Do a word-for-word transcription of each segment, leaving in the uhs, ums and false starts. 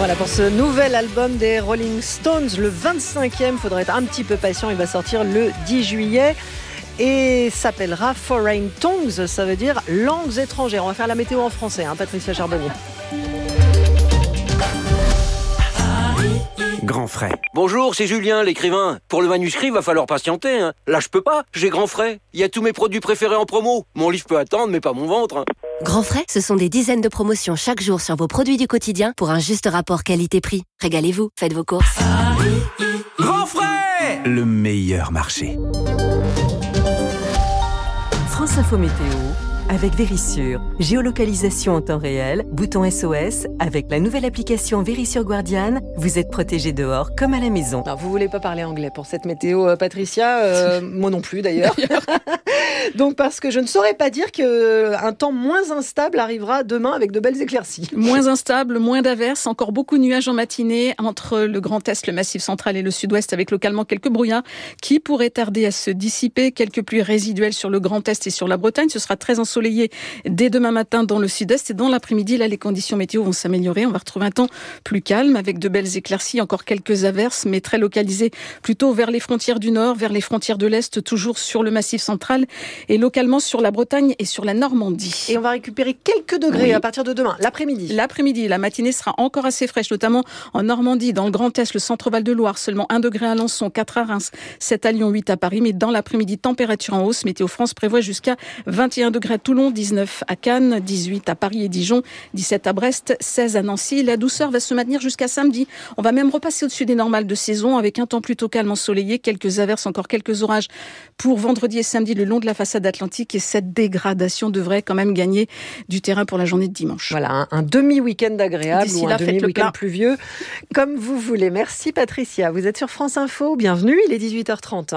Voilà pour ce nouvel album des Rolling Stones, le vingt-cinquième. Il faudra être un petit peu patient, il va sortir le dix juillet et s'appellera Foreign Tongues, ça veut dire langues étrangères. On va faire la météo en français, hein, Patricia Charbonnier. Grand frais. Bonjour, c'est Julien, l'écrivain. Pour le manuscrit, va falloir patienter. Hein. Là, je peux pas, j'ai grand frais. Il y a tous mes produits préférés en promo. Mon livre peut attendre, mais pas mon ventre. Hein. Grand frais, ce sont des dizaines de promotions chaque jour sur vos produits du quotidien pour un juste rapport qualité-prix. Régalez-vous, faites vos courses. Grand frais, le meilleur marché. France Info Météo avec Vérissure. Géolocalisation en temps réel, bouton S O S. Avec la nouvelle application Vérissure Guardian, vous êtes protégé dehors comme à la maison. Non, vous voulez pas parler anglais pour cette météo, euh, Patricia euh, Moi non plus d'ailleurs. Donc parce que je ne saurais pas dire qu'un temps moins instable arrivera demain avec de belles éclaircies. Moins instable, moins d'averses, encore beaucoup de nuages en matinée entre le Grand Est, le Massif central et le Sud-Ouest avec localement quelques brouillards qui pourraient tarder à se dissiper. Quelques pluies résiduelles sur le Grand Est et sur la Bretagne. Ce sera très ensoleillé dès demain matin dans le Sud-Est et dans l'après-midi, là, les conditions météo vont s'améliorer. On va retrouver un temps plus calme avec de belles éclaircies, encore quelques averses, mais très localisées plutôt vers les frontières du Nord, vers les frontières de l'Est, toujours sur le Massif central et localement sur la Bretagne et sur la Normandie. Et on va récupérer quelques degrés oui. à partir de demain, l'après-midi. L'après-midi, la matinée sera encore assez fraîche, notamment en Normandie, dans le Grand Est, le centre-Val de Loire, seulement un degré à Alençon, quatre à Reims, sept à Lyon, huit à Paris, mais dans l'après-midi, température en hausse. Météo France prévoit jusqu'à vingt et un degrés à Toulon, dix-neuf à Cannes, dix-huit à Paris et Dijon, dix-sept à Brest, seize à Nancy. La douceur va se maintenir jusqu'à samedi. On va même repasser au-dessus des normales de saison avec un temps plutôt calme ensoleillé, quelques averses, encore quelques orages pour vendredi et samedi le long de la façade atlantique et cette dégradation devrait quand même gagner du terrain pour la journée de dimanche. Voilà, un, un demi-week-end agréable D'ici ou là, un demi-week-end pluvieux, comme vous voulez. Merci Patricia, vous êtes sur France Info, bienvenue, il est dix-huit heures trente.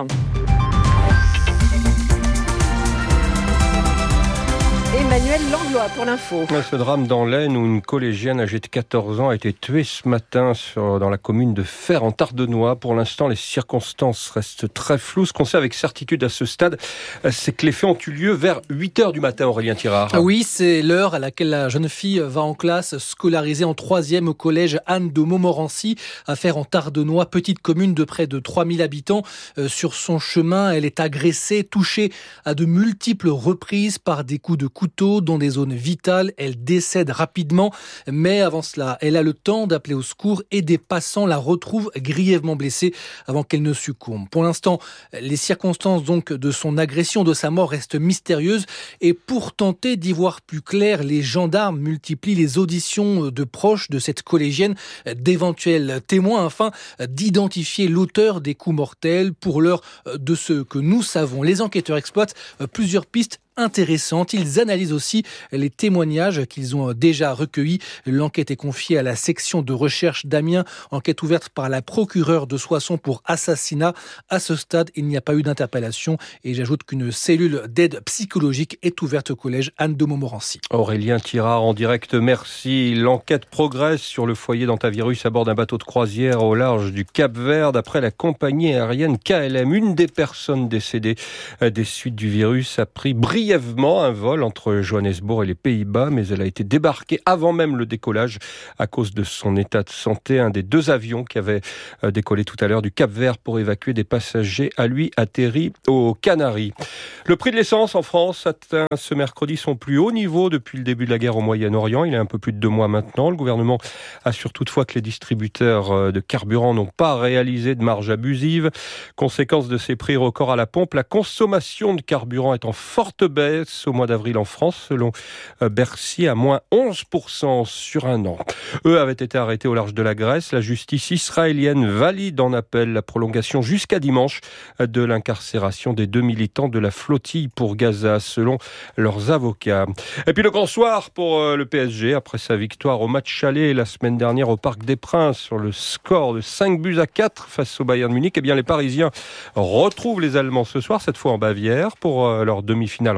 Emmanuel Langlois pour l'info. Ce drame dans l'Aisne où une collégienne âgée de quatorze ans a été tuée ce matin sur, dans la commune de Fère en Tardenois. Pour l'instant, les circonstances restent très floues. Ce qu'on sait avec certitude à ce stade, c'est que les faits ont eu lieu vers huit heures du matin, Aurélien Tirard. Ah oui, c'est l'heure à laquelle la jeune fille va en classe, scolarisée en troisième au collège Anne de Montmorency, à Fère en Tardenois, petite commune de près de trois mille habitants. Euh, sur son chemin, elle est agressée, touchée à de multiples reprises par des coups de couteau dans des zones vitales. Elle décède rapidement, mais avant cela, elle a le temps d'appeler au secours et des passants la retrouvent grièvement blessée avant qu'elle ne succombe. Pour l'instant, les circonstances donc de son agression, de sa mort restent mystérieuses et pour tenter d'y voir plus clair, les gendarmes multiplient les auditions de proches de cette collégienne, d'éventuels témoins afin d'identifier l'auteur des coups mortels. Pour l'heure, de ce que nous savons, les enquêteurs exploitent plusieurs pistes intéressantes. Ils analysent aussi les témoignages qu'ils ont déjà recueillis. L'enquête est confiée à la section de recherche d'Amiens, enquête ouverte par la procureure de Soissons pour assassinat. À ce stade, il n'y a pas eu d'interpellation et j'ajoute qu'une cellule d'aide psychologique est ouverte au collège Anne de Montmorency. Aurélien Tirard en direct, merci. L'enquête progresse sur le foyer d'antivirus à bord d'un bateau de croisière au large du Cap-Vert. D'après la compagnie aérienne K L M, une des personnes décédées des suites du virus a pris brièvement un vol entre Johannesburg et les Pays-Bas, mais elle a été débarquée avant même le décollage à cause de son état de santé. Un des deux avions qui avait décollé tout à l'heure du Cap-Vert pour évacuer des passagers a lui atterri aux Canaries. Le prix de l'essence en France atteint ce mercredi son plus haut niveau depuis le début de la guerre au Moyen-Orient. Il y a un peu plus de deux mois maintenant. Le gouvernement assure toutefois que les distributeurs de carburant n'ont pas réalisé de marge abusive. Conséquence de ces prix records à la pompe, la consommation de carburant est en forte baisse au mois d'avril en France, selon Bercy, à moins onze pour cent sur un an. Eux avaient été arrêtés au large de la Grèce. La justice israélienne valide en appel la prolongation jusqu'à dimanche de l'incarcération des deux militants de la flottille pour Gaza, selon leurs avocats. Et puis le grand soir pour le P S G, après sa victoire au match aller la semaine dernière au Parc des Princes sur le score de cinq buts à quatre face au Bayern Munich. Eh bien, les Parisiens retrouvent les Allemands ce soir, cette fois en Bavière, pour leur demi-finale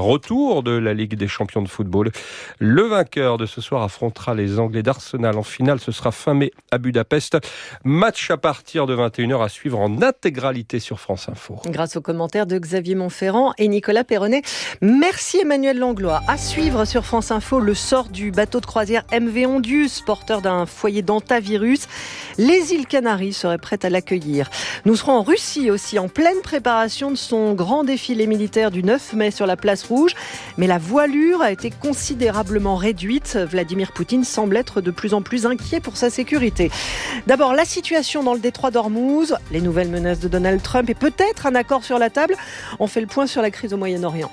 retour de la Ligue des champions de football. Le vainqueur de ce soir affrontera les Anglais d'Arsenal en finale. Ce sera fin mai à Budapest. Match à partir de vingt et une heures à suivre en intégralité sur France Info. Grâce aux commentaires de Xavier Montferrand et Nicolas Perronnet. Merci Emmanuel Langlois. À suivre sur France Info, le sort du bateau de croisière M V Ondius, porteur d'un foyer d'antavirus. Les îles Canaries seraient prêtes à l'accueillir. Nous serons en Russie aussi, en pleine préparation de son grand défilé militaire du neuf mai sur la place Rouge. Mais la voilure a été considérablement réduite. Vladimir Poutine semble être de plus en plus inquiet pour sa sécurité. D'abord, la situation dans le détroit d'Ormuz, les nouvelles menaces de Donald Trump et peut-être un accord sur la table. On fait le point sur la crise au Moyen-Orient.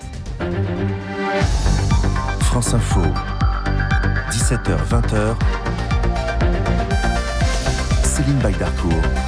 France Info, dix-sept heures vingt. Céline Baydarcourt.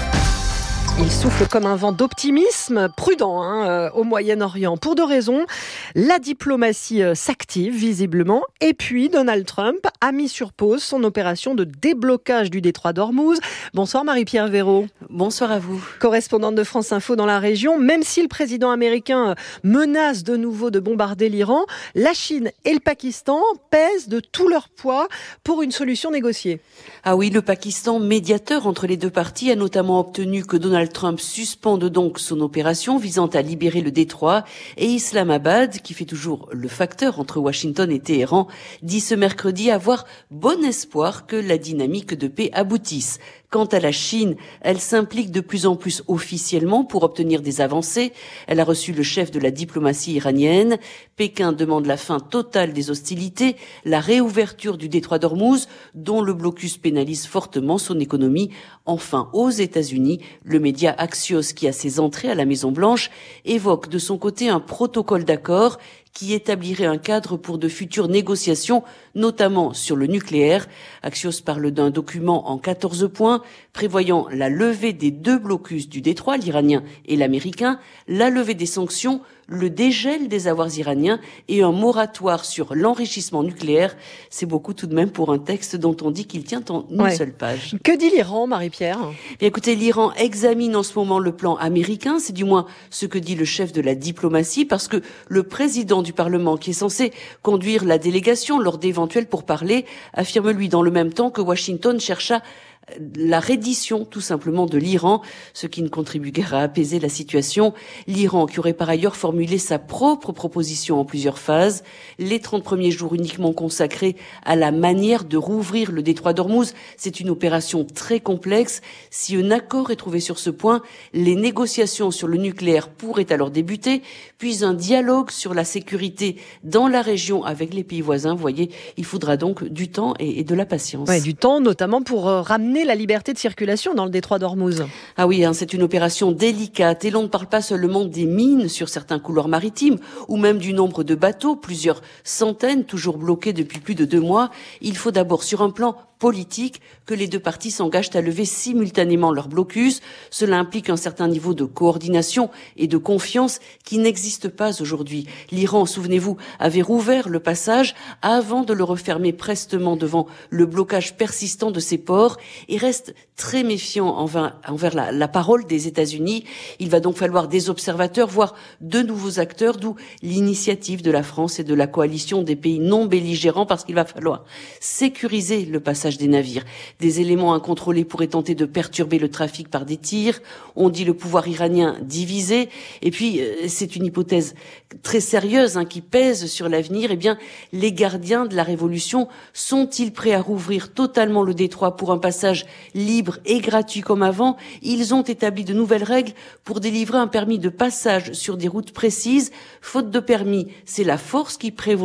Il souffle comme un vent d'optimisme, prudent hein, euh, au Moyen-Orient. Pour deux raisons. La diplomatie euh, s'active visiblement. Et puis Donald Trump a mis sur pause son opération de déblocage du détroit d'Ormuz. Bonsoir Marie-Pierre Véraud. Bonsoir à vous. Correspondante de France Info dans la région. Même si le président américain menace de nouveau de bombarder l'Iran, la Chine et le Pakistan pèsent de tout leur poids pour une solution négociée. Ah oui, le Pakistan, médiateur entre les deux parties, a notamment obtenu que Donald Trump suspende donc son opération visant à libérer le détroit, et Islamabad, qui fait toujours le facteur entre Washington et Téhéran, dit ce mercredi avoir bon espoir que la dynamique de paix aboutisse. Quant à la Chine, elle s'implique de plus en plus officiellement pour obtenir des avancées. Elle a reçu le chef de la diplomatie iranienne. Pékin demande la fin totale des hostilités, la réouverture du détroit d'Ormuz, dont le blocus pénalise fortement son économie. Enfin, aux États-Unis, le média Axios, qui a ses entrées à la Maison-Blanche, évoque de son côté un protocole d'accord qui établirait un cadre pour de futures négociations, notamment sur le nucléaire. Axios parle d'un document en quatorze points, prévoyant la levée des deux blocus du détroit, l'iranien et l'américain, la levée des sanctions, le dégel des avoirs iraniens et un moratoire sur l'enrichissement nucléaire. C'est beaucoup tout de même pour un texte dont on dit qu'il tient en une ouais. seule page. Que dit l'Iran, Marie-Pierre ? Bien, écoutez, l'Iran examine en ce moment le plan américain. C'est du moins ce que dit le chef de la diplomatie, parce que le président du Parlement, qui est censé conduire la délégation lors d'éventuels pourparlers, affirme lui dans le même temps que Washington cherche à la reddition tout simplement de l'Iran, ce qui ne contribue guère à apaiser la situation. L'Iran qui aurait par ailleurs formulé sa propre proposition en plusieurs phases, les trente premiers jours uniquement consacrés à la manière de rouvrir le détroit d'Ormuz. C'est une opération très complexe. Si un accord est trouvé sur ce point, les négociations sur le nucléaire pourraient alors débuter, puis un dialogue sur la sécurité dans la région avec les pays voisins. Vous voyez, il faudra donc du temps et, et de la patience. Ouais, du temps notamment pour euh, ramener la liberté de circulation dans le détroit d'Ormuz. Ah oui, hein, c'est une opération délicate et l'on ne parle pas seulement des mines sur certains couloirs maritimes ou même du nombre de bateaux, plusieurs centaines toujours bloqués depuis plus de deux mois. Il faut d'abord, sur un plan politique, que les deux parties s'engagent à lever simultanément leur blocus. Cela implique un certain niveau de coordination et de confiance qui n'existe pas aujourd'hui. L'Iran, souvenez-vous, avait rouvert le passage avant de le refermer prestement devant le blocage persistant de ses ports et reste très méfiant envers, envers la, la parole des États-Unis. Il va donc falloir des observateurs, voire de nouveaux acteurs, d'où l'initiative de la France et de la coalition des pays non belligérants, parce qu'il va falloir sécuriser le passage des navires. Des éléments incontrôlés pourraient tenter de perturber le trafic par des tirs. On dit le pouvoir iranien divisé. Et puis, euh, c'est une hypothèse très sérieuse hein, qui pèse sur l'avenir. Eh bien, les gardiens de la révolution sont-ils prêts à rouvrir totalement le détroit pour un passage libre et gratuit comme avant? Ils ont établi de nouvelles règles pour délivrer un permis de passage sur des routes précises. Faute de permis, c'est la force qui prévaut